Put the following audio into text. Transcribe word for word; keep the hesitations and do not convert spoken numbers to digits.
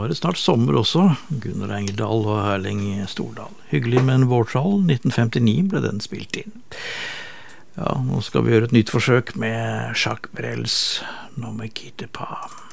er det snart sommer også. Gunnar Engeldal og Erling Stordal. Hyggelig med en vårtroll. nitten femtini ble den spilt inn. Ja, nå skal vi gjøre et nytt forsøk med Jacques Brels «No me quitte pas».